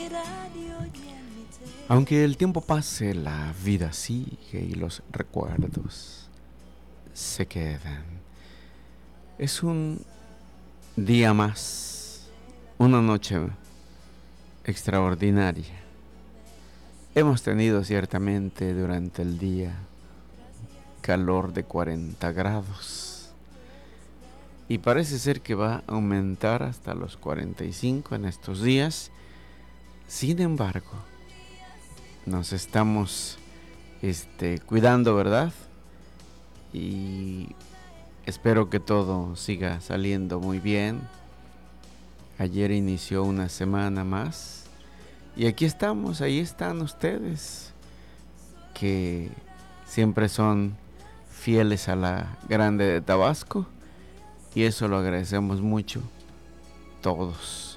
Aunque el tiempo pase, la vida sigue y los recuerdos se quedan. Es un día más, una noche extraordinaria. Hemos tenido ciertamente durante el día calor de 40 grados y parece ser que va a aumentar hasta los 45 en estos días. Sin embargo, nos estamos cuidando, ¿verdad? Y espero que todo siga saliendo muy bien. Ayer inició una semana más y aquí estamos, ahí están ustedes que siempre son fieles a la Grande de Tabasco y eso lo agradecemos mucho todos.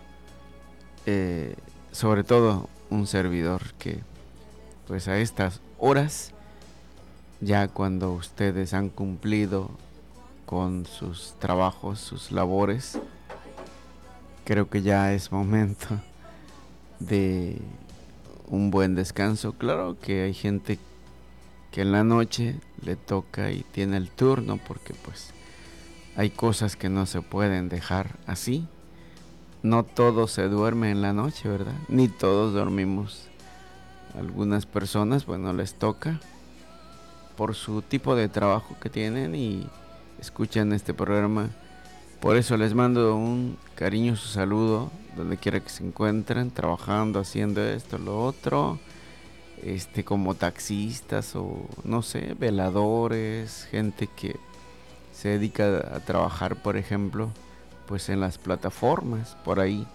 Sobre todo un servidor que pues a estas horas, ya cuando ustedes han cumplido con sus trabajos, sus labores, creo que ya es momento de un buen descanso. Claro que hay gente que en la noche le toca y tiene el turno porque pues hay cosas que no se pueden dejar así. No todo se duerme en la noche, ¿verdad? Ni todos dormimos. Algunas personas, bueno, les toca por su tipo de trabajo que tienen y escuchan este programa. Por eso les mando un cariñoso saludo donde quiera que se encuentren, trabajando, haciendo esto, lo otro, como taxistas o no sé, veladores, gente que se dedica a trabajar, por ejemplo, pues en las plataformas, por ahí,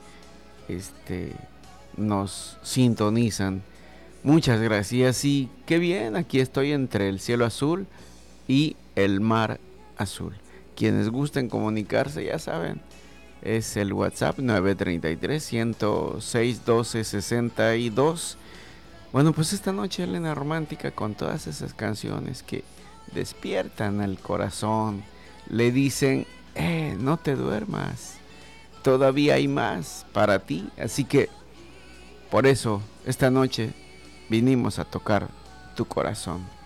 nos sintonizan. Muchas gracias y qué bien, aquí estoy entre el cielo azul y el mar azul. Quienes gusten comunicarse ya saben, es el WhatsApp 933-106-12-62. Bueno, pues esta noche Elena Romántica con todas esas canciones que despiertan al corazón, le dicen, no te duermas, todavía hay más para ti. Así que por eso esta noche vinimos a tocar tu corazón.